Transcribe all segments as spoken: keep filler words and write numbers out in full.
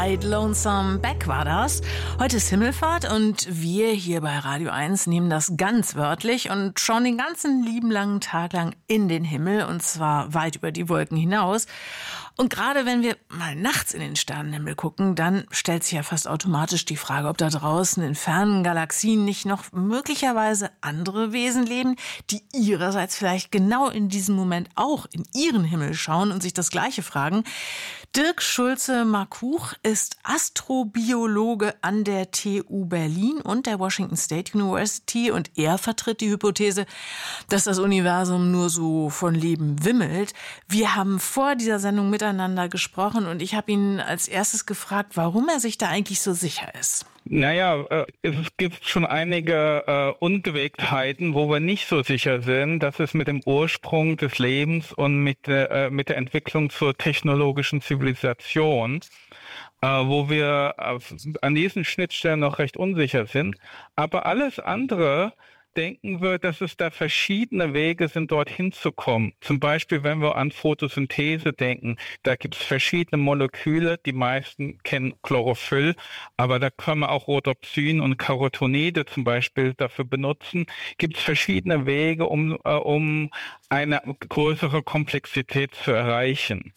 I'd Lonesome Back war das. Heute ist Himmelfahrt und wir hier bei Radio eins nehmen das ganz wörtlich und schauen den ganzen lieben langen Tag lang in den Himmel und zwar weit über die Wolken hinaus. Und gerade wenn wir mal nachts in den Sternenhimmel gucken, dann stellt sich ja fast automatisch die Frage, ob da draußen in fernen Galaxien nicht noch möglicherweise andere Wesen leben, die ihrerseits vielleicht genau in diesem Moment auch in ihren Himmel schauen und sich das Gleiche fragen. Dirk Schulze-Markuch ist Astrobiologe an der T U Berlin und der Washington State University und er vertritt die Hypothese, dass das Universum nur so von Leben wimmelt. Wir haben vor dieser Sendung miteinander gesprochen und ich habe ihn als erstes gefragt, warum er sich da eigentlich so sicher ist. Naja, äh, es gibt schon einige äh, Ungewägtheiten, wo wir nicht so sicher sind. Das ist mit dem Ursprung des Lebens und mit, äh, mit der Entwicklung zur technologischen Zivilisation, äh, wo wir äh, an diesen Schnittstellen noch recht unsicher sind. Aber alles andere denken wir, dass es da verschiedene Wege sind, dorthin zu kommen. Zum Beispiel, wenn wir an Photosynthese denken, da gibt es verschiedene Moleküle, die meisten kennen Chlorophyll, aber da können wir auch Rhodopsin und Carotinide zum Beispiel dafür benutzen. Gibt es verschiedene Wege, um, äh, um eine größere Komplexität zu erreichen.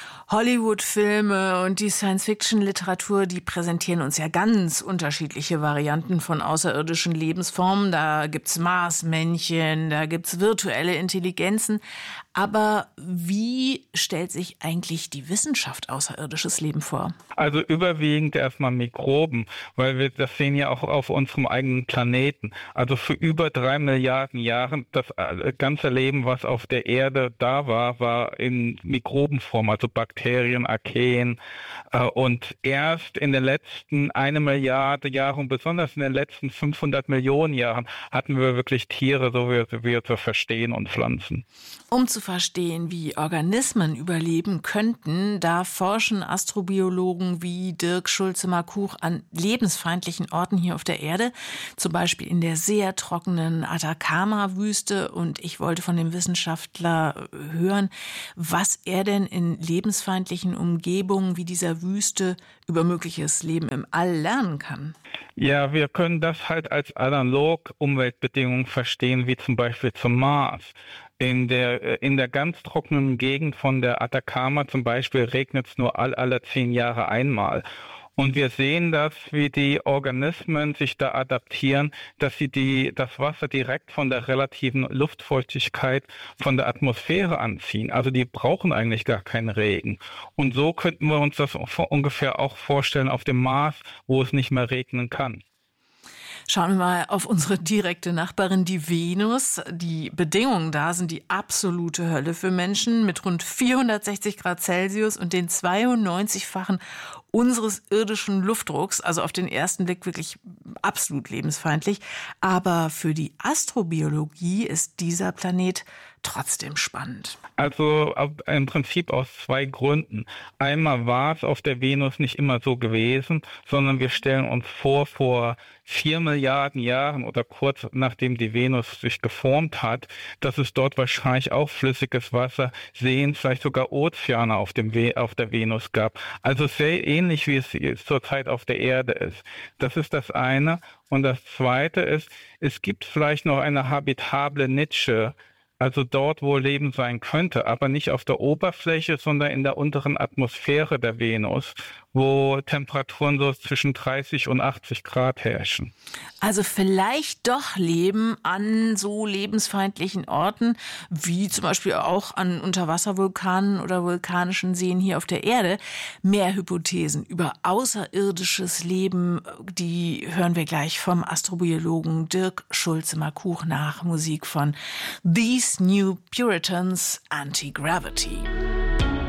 Hollywood-Filme und die Science-Fiction-Literatur, die präsentieren uns ja ganz unterschiedliche Varianten von außerirdischen Lebensformen. Da gibt's Marsmännchen, da gibt's virtuelle Intelligenzen. Aber wie stellt sich eigentlich die Wissenschaft außerirdisches Leben vor? Also überwiegend erstmal Mikroben, weil wir das sehen ja auch auf unserem eigenen Planeten. Also für über drei Milliarden Jahre, das ganze Leben, was auf der Erde da war, war in Mikrobenform, also Bakterien, Archeen. Und erst in den letzten eine Milliarde Jahren, besonders in den letzten fünfhundert Millionen Jahren, hatten wir wirklich Tiere, so wie wir zu verstehen, und Pflanzen. Um zu verstehen, wie Organismen überleben könnten, da forschen Astrobiologen wie Dirk Schulze-Markuch an lebensfeindlichen Orten hier auf der Erde, zum Beispiel in der sehr trockenen Atacama-Wüste. Und ich wollte von dem Wissenschaftler hören, was er denn in lebensfeindlichen Umgebungen wie dieser Wüste über mögliches Leben im All lernen kann. Ja, wir können das halt als analog Umweltbedingungen verstehen, wie zum Beispiel zum Mars. In der, in der ganz trockenen Gegend von der Atacama zum Beispiel regnet es nur all, alle zehn Jahre einmal. Und wir sehen das, wie die Organismen sich da adaptieren, dass sie die, das Wasser direkt von der relativen Luftfeuchtigkeit von der Atmosphäre anziehen. Also die brauchen eigentlich gar keinen Regen. Und so könnten wir uns das ungefähr auch vorstellen auf dem Mars, wo es nicht mehr regnen kann. Schauen wir mal auf unsere direkte Nachbarin, die Venus. Die Bedingungen da sind die absolute Hölle für Menschen mit rund vierhundertsechzig Grad Celsius und den zweiundneunzigfachen unseres irdischen Luftdrucks. Also auf den ersten Blick wirklich absolut lebensfeindlich. Aber für die Astrobiologie ist dieser Planet trotzdem spannend. Also im Prinzip aus zwei Gründen. Einmal war es auf der Venus nicht immer so gewesen, sondern wir stellen uns vor, vor vier Milliarden Jahren oder kurz nachdem die Venus sich geformt hat, dass es dort wahrscheinlich auch flüssiges Wasser, Seen, vielleicht sogar Ozeane auf dem We- auf der Venus gab. Also sehr ähnlich, wie es zurzeit auf der Erde ist. Das ist das eine. Und das zweite ist, es gibt vielleicht noch eine habitable Nische, also dort, wo Leben sein könnte, aber nicht auf der Oberfläche, sondern in der unteren Atmosphäre der Venus, wo Temperaturen so zwischen dreißig und achtzig Grad herrschen. Also vielleicht doch Leben an so lebensfeindlichen Orten, wie zum Beispiel auch an Unterwasservulkanen oder vulkanischen Seen hier auf der Erde. Mehr Hypothesen über außerirdisches Leben, die hören wir gleich vom Astrobiologen Dirk Schulze-Markuch nach Musik von These New Puritans, Anti-Gravity.